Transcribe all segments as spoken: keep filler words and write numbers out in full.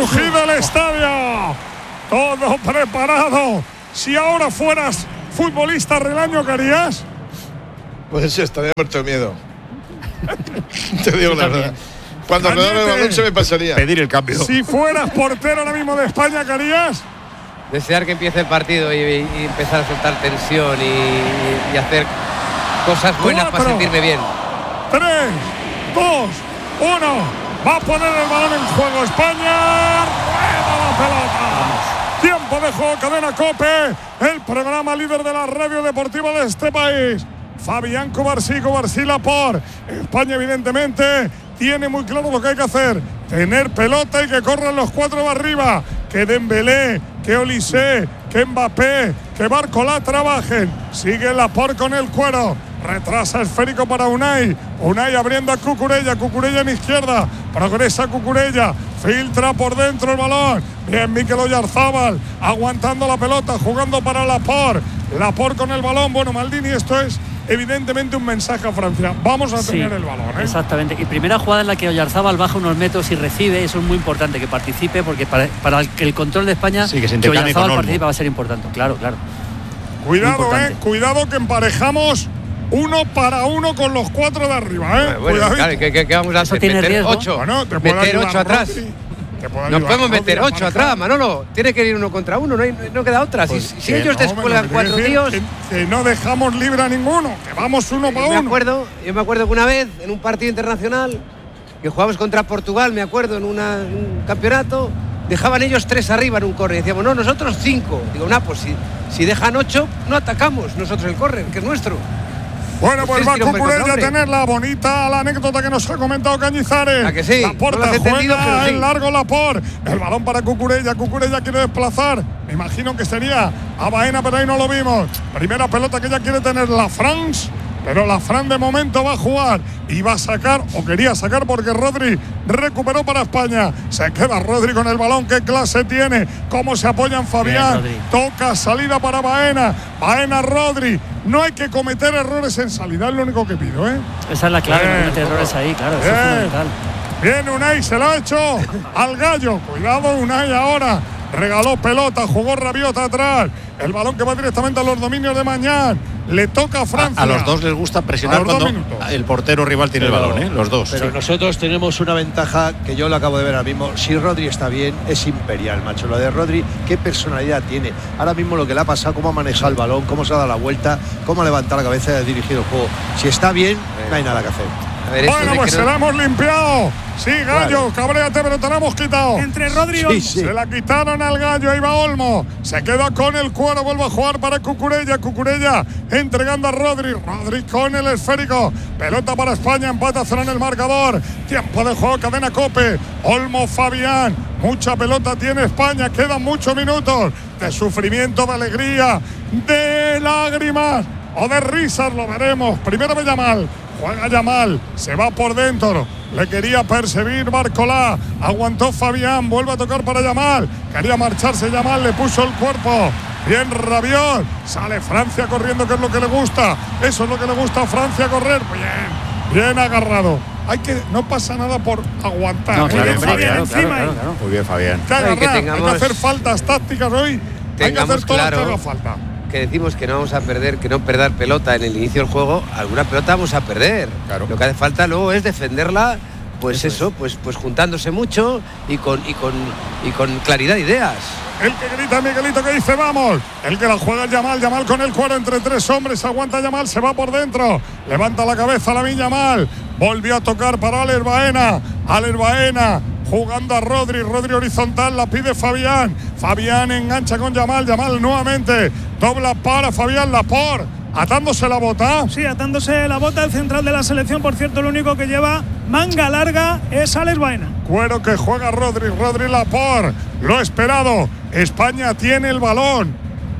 rugido el estadio. Todo preparado. Si ahora fueras futbolista Relaño, ¿qué harías? Pues estaría muerto de miedo. Te digo la verdad. Cuando me Cañete, el balón se me pasaría. Pedir el cambio. Si fueras portero ahora mismo de España, ¿qué harías? Desear que empiece el partido y, y empezar a soltar tensión y, y hacer cosas buenas Cuatro, para sentirme bien. Tres, dos, uno. Va a poner el balón en juego España. Rueda la pelota. Tiempo de juego, Cadena COPE, el programa líder de la radio deportiva de este país. Fabián Covarsí, Covarsí Laporte. España evidentemente tiene muy claro lo que hay que hacer. Tener pelota y que corran los cuatro de arriba. Que Dembélé, que Olise, que Mbappé, que Barcola trabajen. Sigue Laporte con el cuero. Retrasa esférico para Unai. Unai abriendo a Cucurella. Cucurella en izquierda. Progresa Cucurella. Filtra por dentro el balón. Bien Mikel Oyarzábal. Aguantando la pelota. Jugando para Laporte. Laporte con el balón. Bueno, Maldini, esto es evidentemente un mensaje a Francia. Vamos a tener sí, el balón, ¿eh? Exactamente. Y primera jugada en la que Oyarzábal baja unos metros y recibe. Eso es muy importante, que participe, porque para, para el, el control de España, sí, que, que Oyarzábal participe va a ser importante. Claro, claro. Cuidado, eh. Cuidado que emparejamos uno para uno con los cuatro de arriba, ¿eh? Bueno, claro, ¿qué, qué, qué vamos a hacer? Tiene meter riesgo. ocho. Bueno, te meter ocho atrás. Nos podemos meter ocho atrás, Manolo. Tiene que ir uno contra uno, no, hay, no queda otra. Pues si, si ellos no, descuelgan cuatro tíos. Que, que no dejamos libre a ninguno, que vamos uno para me uno. Acuerdo, yo me acuerdo que una vez, en un partido internacional, que jugamos contra Portugal, me acuerdo, en, una, en un campeonato, dejaban ellos tres arriba en un córner. Decíamos, no, nosotros cinco. Digo, no, pues si, si dejan ocho, no atacamos nosotros el córner, que es nuestro. Bueno, pues va Cucurella a tener la bonita la anécdota que nos ha comentado Cañizares. ¿A que sí? Laporte no juega entendido, pero sí. en largo Laporte. El balón para Cucurella. Cucurella quiere desplazar. Me imagino que sería a Baena, pero ahí no lo vimos. Primera pelota que ya quiere tener la France. Pero la Fran de momento va a jugar y va a sacar, o quería sacar, porque Rodri recuperó para España. Se queda Rodri con el balón. ¿Qué clase tiene? ¿Cómo se apoya en Fabián? Bien, toca salida para Baena. Baena, Rodri. No hay que cometer errores en salida, es lo único que pido, ¿eh? Esa es la clave, no cometer errores ahí, claro. Eso es fundamental. Bien, Unai se lo ha hecho al Gallo. Cuidado, Unai ahora. Regaló pelota, jugó Rabiot atrás. El balón que va directamente a los dominios de Mañán. Le toca a Francia. A, a los dos les gusta presionar cuando el portero rival tiene pero, el balón, ¿eh? Los dos. Pero sí. Nosotros tenemos una ventaja que yo lo acabo de ver ahora mismo. Si Rodri está bien, es imperial, macho. Lo de Rodri, qué personalidad tiene. Ahora mismo lo que le ha pasado, cómo ha manejado el balón, cómo se ha dado la vuelta, cómo ha levantado la cabeza y ha dirigido el juego. Si está bien, no hay nada que hacer. Ver, bueno, pues se no... la hemos limpiado. Sí, Gallo, vale. Cabréate, pero te la hemos quitado. Entre Rodri y Olmo. Sí, sí. Se la quitaron al Gallo, ahí va Olmo. Se queda con el cuero, vuelve a jugar para Cucurella. Cucurella entregando a Rodri. Rodri con el esférico. Pelota para España, empata cero en el marcador. Tiempo de juego, Cadena COPE. Olmo, Fabián. Mucha pelota tiene España, quedan muchos minutos de sufrimiento, de alegría, de lágrimas o de risas, lo veremos. Primero ve Yamal. Juega Yamal, se va por dentro. Le quería perseguir Barcola. Aguantó Fabián, vuelve a tocar para Yamal. Quería marcharse Yamal, le puso el cuerpo. Bien Rabiot. Sale Francia corriendo, que es lo que le gusta. Eso es lo que le gusta a Francia, correr. Bien, bien agarrado. Hay que, no pasa nada por aguantar. No, claro, bien, Fabián, Fabián, claro, encima. claro, claro. Muy bien, Fabián. Que agarrar, hay, que tengamos, hay que hacer faltas tácticas hoy. Hay que hacer todo claro. lo que haga falta. Que decimos que no vamos a perder, que no perder pelota en el inicio del juego, alguna pelota vamos a perder. Claro. Lo que hace falta luego es defenderla, pues eso, eso pues, pues juntándose mucho y con, y con, y con claridad de ideas. El que grita Miguelito, que dice vamos. El que la juega Yamal, Yamal con el cuero entre tres hombres, aguanta Yamal, se va por dentro. Levanta la cabeza Lamine Yamal. Volvió a tocar para Alex Baena. Alex Baena jugando a Rodri, Rodri horizontal, la pide Fabián. Fabián engancha con Yamal, Yamal nuevamente. Dobla para Fabián Laporte. Atándose la bota. Sí, atándose la bota el central de la selección. Por cierto, el único que lleva manga larga es Alex Baena. Cuero que juega Rodri, Rodri Laporte. Lo esperado. España tiene el balón.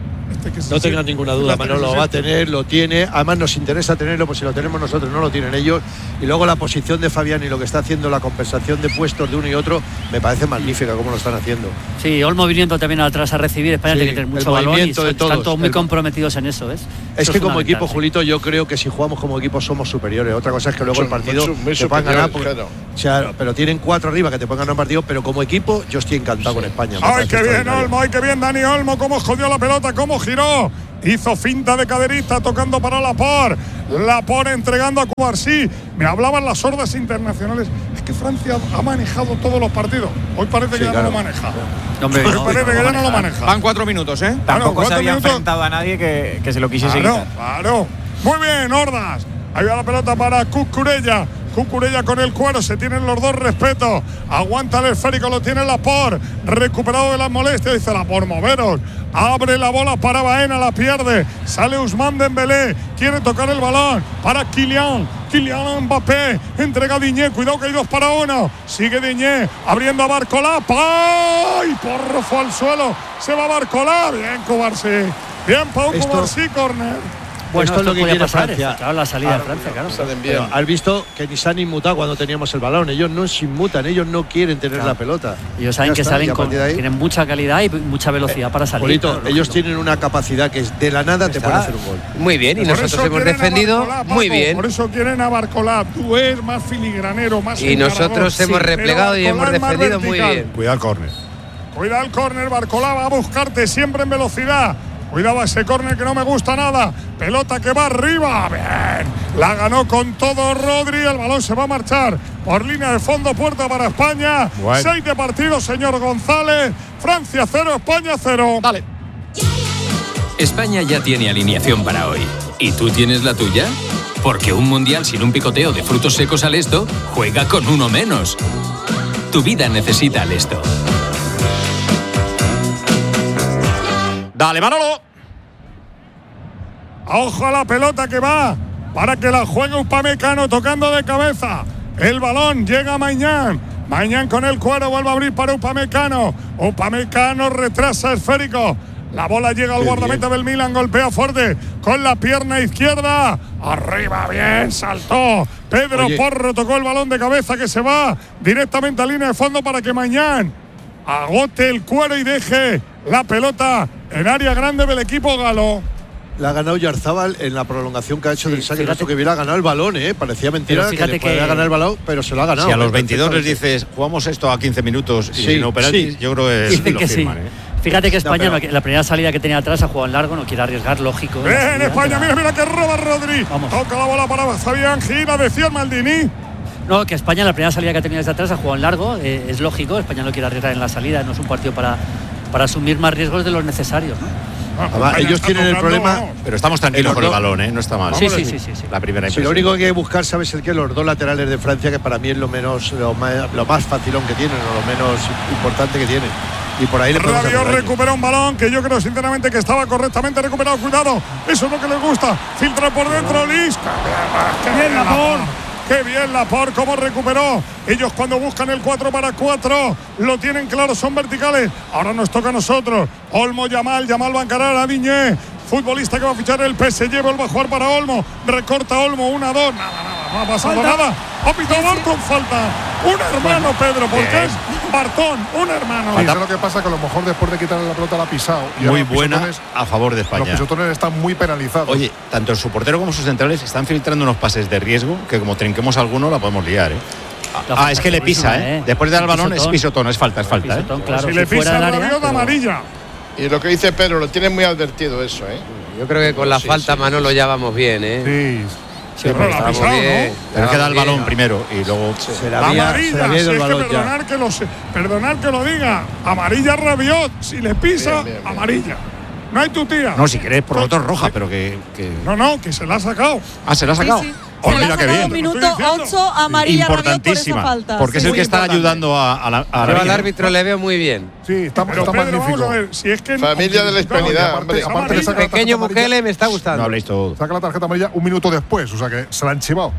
este que No tengas ninguna duda, Manolo lo va a tener, lo tiene. Además nos interesa tenerlo, pues si lo tenemos nosotros no lo tienen ellos. Y luego la posición de Fabián y lo que está haciendo, la compensación de puestos de uno y otro, me parece magnífica como lo están haciendo. Sí, Olmo viniendo también atrás a recibir. España sí, tiene que tener mucho balón y son, de todos, están todos muy el... comprometidos en eso, ¿ves? Es eso que es como equipo, sí. Julito, yo creo que si jugamos como equipo somos superiores. Otra cosa es que luego el partido te puedan ganar. Porque, claro. O sea, pero tienen cuatro arriba que te pueden ganar un partido, pero como equipo yo estoy encantado sí. con España. ¡Ay, qué bien, Olmo! ¡Ay, qué bien, Dani Olmo! ¡Cómo jodió la pelota! ¡Cómo giró! Hizo finta de caderista tocando para Laporte. Laporte entregando a Cubarsí. Me hablaban las hordas internacionales. Es que Francia ha manejado todos los partidos. Hoy parece sí, que ya claro. no lo maneja. Hombre, Hoy no, parece no, que no ya no lo maneja. Van cuatro minutos, ¿eh? Tampoco claro, se había minutos. enfrentado a nadie que, que se lo quisiese claro, quitar. Claro, muy bien, hordas. Ahí va la pelota para Cucurella. Cucurella con el cuero, se tienen los dos respetos. Aguanta el esférico, lo tiene Laporte. Recuperado de las molestias, dice Laporte, moveros. Abre la bola para Baena, la pierde. Sale Ousmane Dembélé, quiere tocar el balón para Kylian. Kylian Mbappé, entrega a Diñé, cuidado que hay dos para uno. Sigue Diñé, abriendo a Barcolá. ¡Ay! Porro fue al suelo. Se va Barcolá. Bien, Cubarsí. Bien, Pau Cubarsí, córner. Bueno, esto, esto es lo que quiere pasar, Francia. Claro, la salida claro, de Francia, claro. Salen bien. Pero has visto que ni se han inmutado cuando teníamos el balón. Ellos no se inmutan, ellos no quieren tener claro. la pelota. Ellos saben ya que está, salen con, tienen mucha calidad y mucha velocidad para salir. Polito, claro, ellos tienen una capacidad que es de la nada te pueden hacer un gol. Muy bien, y por nosotros hemos defendido Barcolá, Paco, muy bien. Por eso quieren a Barcolá. Tú eres más filigranero, más y nosotros hemos sí, replegado y hemos defendido muy bien. Cuidado el córner. Cuidado el córner, Barcolá va a buscarte siempre en velocidad. Cuidado ese córner que no me gusta nada. Pelota que va arriba. Bien. La ganó con todo Rodri. El balón se va a marchar por línea de fondo. Puerta para España. Bueno. Seis de partido, señor González. Francia cero, España cero. Dale. España ya tiene alineación para hoy. ¿Y tú tienes la tuya? Porque un mundial sin un picoteo de frutos secos al esto juega con uno menos. Tu vida necesita al esto. Dale, Manolo. Ojo a la pelota que va para que la juegue Upamecano tocando de cabeza. El balón llega a Mañán. Mañán con el cuero vuelve a abrir para Upamecano. Upamecano retrasa esférico. La bola llega al guardameta del Milan, golpea fuerte con la pierna izquierda. Arriba, bien, saltó. Pedro Oye. Porro tocó el balón de cabeza que se va directamente a línea de fondo para que Mañán agote el cuero y deje la pelota en área grande del equipo galo. La ha ganado Yarzábal en la prolongación que ha hecho sí, del saque. Esto que hubiera ganado el balón, ¿eh? Parecía mentira que le podía ganar el balón, pero se lo ha ganado. Si a los veintidós les dices, jugamos esto a quince minutos y sí, no penaltis, sí. yo creo que, Dicen lo que firman, sí. ¿eh? Fíjate que España, no, la primera salida que tenía atrás ha jugado en largo, no quiere arriesgar, lógico. Bien, salida, España, mira, mira que roba Rodri. Vamos. Toca la bola para Fabián, gira, decía Maldini. No, que España, la primera salida que ha tenido desde atrás ha jugado en largo, eh, es lógico, España no quiere arriesgar en la salida, no es un partido para, para asumir más riesgos de los necesarios, ¿no? Ah, Además, ellos tienen tocando, el problema, pero estamos tranquilos el con el balón, ¿eh? No está mal. Sí, sí, sí, sí, sí. La primera sí, lo único que hay que buscar, ¿sabes el qué? Los dos laterales de Francia, que para mí es lo menos, lo más, lo más facilón que tienen, o lo menos importante que tienen. Y por ahí le podemos Rabiot recupera un balón que yo creo sinceramente que estaba correctamente recuperado. Cuidado, eso es lo que les gusta. Filtra por dentro, Lis. ¡Qué bien, Laporte! ¡Qué bien Laporte! ¿Cómo recuperó? Ellos cuando buscan el cuatro para cuatro lo tienen claro, son verticales. Ahora nos toca a nosotros. Olmo, Yamal, Yamal va a encarar a Diñé. Futbolista que va a fichar el P S G, vuelve a jugar para Olmo. Recorta Olmo, una, dos. Nada, nada, no ha pasado falta. nada. Ha pitado Barton, falta. Un hermano, Pedro, porque es Bartón, un hermano. Y eso es lo que pasa, que a lo mejor después de quitarle la pelota la ha pisado. Y muy buena a favor de España. Los pisotones están muy penalizados. Oye, tanto su portero como sus centrales están filtrando unos pases de riesgo que como trinquemos alguno la podemos liar, ¿eh? Ah, es que le pisa, ¿eh? Después de dar el balón es pisotón, es falta, es falta, pisotón, ¿eh? Claro, si, si le pisa la área, pero... amarilla. Y lo que dice Pedro, lo tiene muy advertido eso, ¿eh? Yo creo que con la sí, falta, sí, Manolo, ya vamos bien, ¿eh? Sí. Sí, pero la ha pisado, bien, ¿no? Pero que da el balón primero y luego sí. se la había, amarilla, se la había si es que perdonar que, lo, perdonar que lo diga. Amarilla Rabiot, si le pisa, bien, bien, bien. amarilla. No hay tu tía. No, si querés por lo otro roja, pero que, que… No, no, que se la ha sacado. Ah, se la ha sacado. Sí, sí. Oh, se mira qué bien. Minuto ocho, amarilla Rabiot por esa falta. Porque sí, es el que está ayudando a, a la… A Yo al árbitro le veo muy bien. Sí, está, está Pedro, magnífico. Vamos a ver, si es que familia de la hispanidad. Aparte, aparte el pequeño Bukele me está gustando. No habléis todo. Saca la tarjeta amarilla un minuto después, o sea que se la han chivado.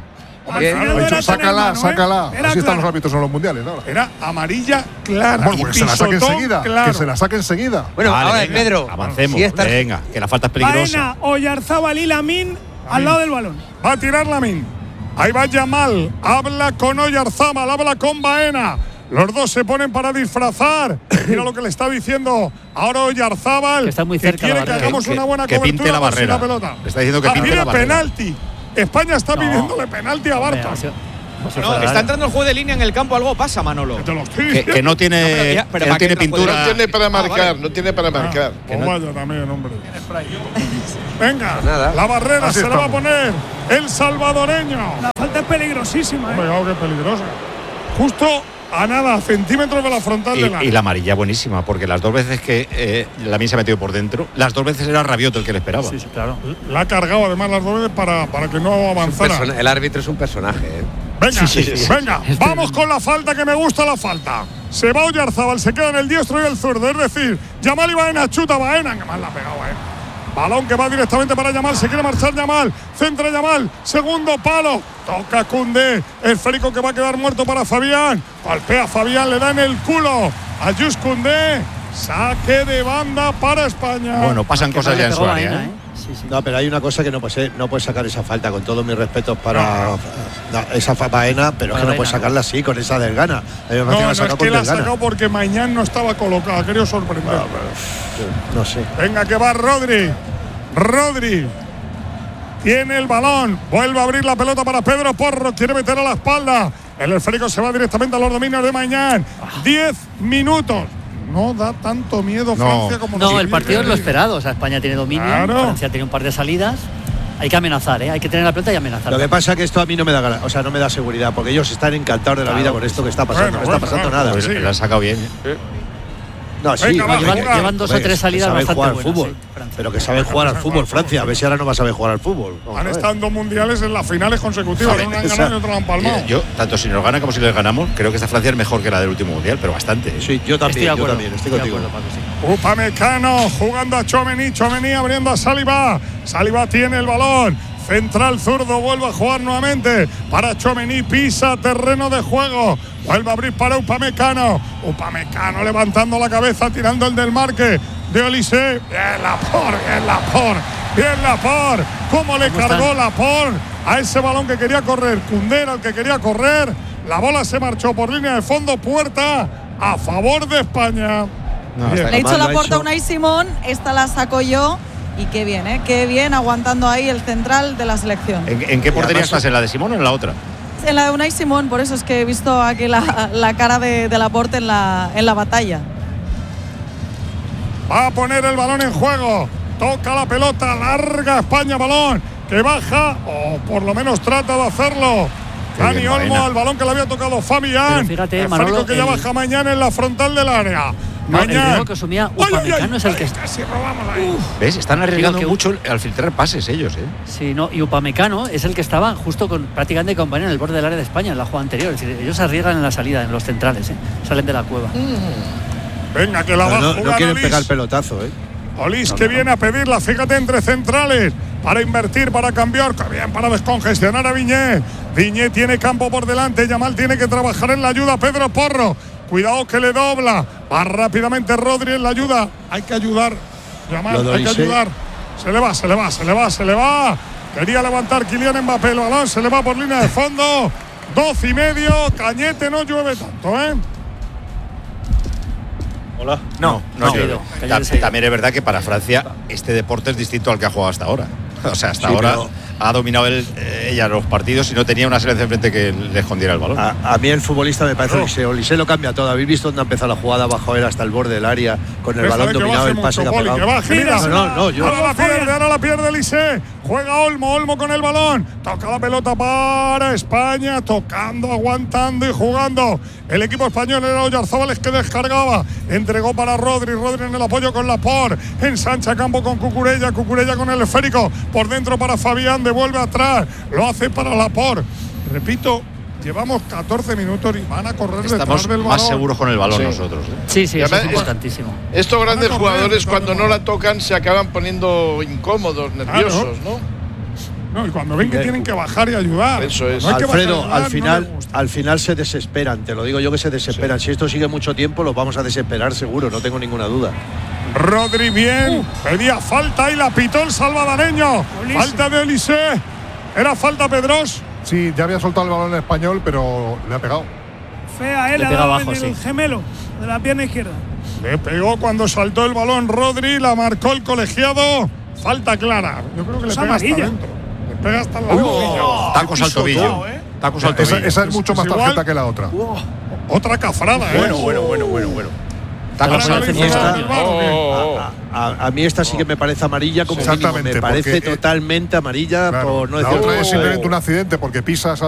Bien. Claro, sácala, ¿eh? sácala. Era Así están clara. los árbitros en los mundiales, ¿no? Era amarilla clara. Bueno, pues que se la saque enseguida. Claro. Que se la saque enseguida. Bueno, vale, ahora venga, Pedro. avancemos. Si esta... Venga, que la falta es peligrosa. Baena, Oyarzábal y Lamín al lado del balón. Va a tirar Lamín. Ahí va Yamal. Habla con Oyarzábal, habla con Baena. Los dos se ponen para disfrazar. Mira lo que le está diciendo ahora Oyarzábal. Que está muy cerca que quiere la que barrera. hagamos Que- una buena que cobertura pinte la por si barrera. pelota. Le está diciendo que Ah, pinte pide la barrera. penalti. España está No. pidiéndole penalti a Hombre, Bartos. ha sido- ha sido No, fuera de está área. entrando el juego de línea en el campo, algo pasa, Manolo. Te lo estoy Que, diciendo. que no tiene, No, pero ya- pero que no ¿para qué tiene entra pintura. No tiene para marcar, vale. no tiene para marcar. Pues vaya también, hombre. Venga, Nada. la barrera Así se la va a estamos. poner el salvadoreño. La falta es peligrosísima, ¿eh? Hombre, claro que peligrosa. Justo a nada, centímetros de la frontal de la. Y, y la amarilla buenísima, porque las dos veces que eh, Lamín se ha metido por dentro, las dos veces era Rabiot el que le esperaba. Sí, sí, claro. La ha cargado además las dos veces para, para que no avanzara. Persona- el árbitro es un personaje, ¿eh? Venga, Sí, sí, sí. venga, vamos con la falta, que me gusta la falta. Se va Oyarzábal, se queda en el diestro y el zurdo. Es decir, Yamal y Baena, chuta Baena, que mal la ha pegado, eh. Balón que va directamente para Yamal, se quiere marchar Yamal, centra Yamal, segundo palo, toca Koundé, el férico que va a quedar muerto para Fabián, golpea Fabián, le da en el culo a Jules Koundé, saque de banda para España. Bueno, pasan Que cosas no le ya en pegó su área. Baena, ¿eh? ¿eh? Sí, sí. No, pero hay una cosa que no puede, no puede sacar esa falta, con todos mis respetos para no, esa fa- Baena, pero es que Para no puede Baena, sacarla así, con esa desgana. A mí me no, parece no, la es sacado que con la ha desgana. sacado porque Mañán no estaba colocado, ha querido sorprender. Ah, pero, no sé. Venga, que va Rodri. Rodri tiene el balón. Vuelve a abrir la pelota para Pedro Porro. Quiere meter a la espalda. El esférico se va directamente a los dominios de Mañán. Diez minutos. No da tanto miedo No. Francia como No, nos el partido es lo dice. esperado. O sea, España tiene dominio, Claro. Francia tiene un par de salidas. Hay que amenazar, ¿eh? Hay que tener la pelota y amenazar. Lo que pasa es que esto a mí no me da gana- o sea, no me da seguridad, porque ellos están encantados de la Claro. vida con esto que está pasando. Bueno, no está bueno, pasando bueno, nada. Pues sí. la ha sacado bien. ¿eh? No, sí, Venga, va, hombre, llevan- que- llevan dos o hombre, tres que salidas saben bastante jugar al buenas, fútbol, sí, Francia. pero que saben jugar al fútbol, Francia. A ver si ahora no vas a saber jugar al fútbol. Vamos Han a ver. estado en dos mundiales en las finales consecutivas. Vale, Una han o sea, ganado y otra la han palmado. Eh, Yo, tanto si nos gana como si les ganamos, creo que esta Francia es mejor que la del último mundial, pero bastante. ¿eh? Sí, yo Estoy también, de yo acuerdo. también, estoy de contigo. acuerdo, Paco, sí. Upamecano jugando a Tchouaméni, Tchouaméni abriendo a Saliba. Saliba tiene el balón. Central zurdo vuelve a jugar nuevamente para Tchouaméni, pisa terreno de juego. Vuelve a abrir para Upamecano. Upamecano levantando la cabeza, tirando el del marque de Olise. Bien Laporte, bien Laporte, bien Laporte. ¿Cómo le ¿Cómo cargó están? Laporte a ese balón que quería correr? Koundé era el que quería correr. La bola se marchó por línea de fondo, puerta a favor de España. No, Bien. está Le he hecho Mal lo la ha puerta a hecho. Unai Simón, esta la saco yo. Y qué bien, ¿eh? Qué bien aguantando ahí el central de la selección. ¿En, en qué portería además- estás? ¿En la de Simón o en la otra? En la de Unai Simón, por eso es que he visto aquí la, la cara de, de Laporte en la, en la batalla. Va a poner el balón en juego. Toca la pelota, larga España, balón que baja, o por lo menos trata de hacerlo. Qué Dani bien, Olmo Baena. al balón que le había tocado Fabián. Pero fíjate, el Manolo, férico que ya el- baja mañana en la frontal del área. No, el Mañán. riesgo que asumía ¡Ay, ay, ay! Upamecano es el que Ay, casi robamos ahí. ¿Ves? Están arriesgando Digo que- mucho al filtrar pases ellos, ¿eh? Sí, no, y Upamecano es el que estaba justo con prácticamente compañero en el borde del área de España en la jugada anterior. Es decir, ellos arriesgan en la salida, en los centrales, ¿eh? Salen de la cueva. Venga, que la va Pero a no, no jugar quieren Olís. pegar el pelotazo, ¿eh? Olís que viene a pedirla, fíjate, entre centrales, para invertir, para cambiar, que bien, para descongestionar a Viñé. Viñé tiene campo por delante, Yamal tiene que trabajar en la ayuda, Pedro Porro. Cuidado que le dobla, va rápidamente Rodri en la ayuda. Hay que ayudar, Yamal, Lo de hay que Olise. ayudar. Se le va, se le va, se le va, se le va. Quería levantar Kylian Mbappé, el balón se le va por línea de fondo. Doce y medio, Cañete, no llueve tanto, ¿eh? Hola. No, no, no. llueve. Se ha ido, Ta- Cañete se ha ido. También es verdad que para Francia este deporte es distinto al que ha jugado hasta ahora. O sea, hasta Sí, ahora pero- ha dominado él, eh, ella los partidos y no tenía una selección enfrente que le escondiera el balón. A, a mí el futbolista me parece Claro. Olise. Olise lo cambia todo. ¿Habéis visto dónde ha empezado la jugada? Bajo él hasta el borde del área, con el Déjale balón que dominado, baje el pase que ha mucho, Poli, pegado. que baje, mira. No, no, no, yo. Ahora la pierde, ahora la pierde Elise. Juega Olmo, Olmo con el balón. Toca la pelota para España, tocando, aguantando y jugando. El equipo español era Oyarzábal que descargaba. Entregó para Rodri, Rodri en el apoyo con Laporte. Ensancha campo con Cucurella, Cucurella con el esférico. Por dentro para Fabián, devuelve atrás. Lo hace para Laporte. Repito, llevamos catorce minutos y van a correr detrás Estamos del balón. más seguros con el balón Sí. nosotros. ¿eh? Sí, sí, eso además, es importantísimo. Estos grandes Van a correr jugadores detrás cuando del no la balón. tocan se acaban poniendo incómodos, nerviosos, ¿no? No, y cuando ven que tienen que bajar y ayudar. Eso es. No hay que Alfredo, bajar y ayudar, al final, no me gusta. al final se desesperan, te lo digo yo que se desesperan. Sí. Si esto sigue mucho tiempo, los vamos a desesperar seguro, no tengo ninguna duda. Rodri bien, uh. pedía falta y la pitó el salvadoreño. Olise. Falta de Olise. ¿Era falta, Pedros? Sí, ya había soltado el balón en español, pero le ha pegado. Fea, él le ha pega dado abajo, en el sí. gemelo de la pierna izquierda. Le pegó cuando saltó el balón Rodri, la marcó el colegiado. Falta clara. Yo creo que le es pega amarilla. hasta dentro. Le pega hasta el oh, Tacos al tobillo. ¿eh? Tacos al tobillo. Esa, esa es mucho más tarjeta igual, que la otra. Oh, otra cafrada, ¿eh? Bueno, bueno, bueno, bueno, bueno. Tacos al tobillo. A, a, a mí esta sí que me parece amarilla como mínimo. Me parece totalmente amarilla, claro, por no la decir otra es simplemente un accidente porque pisas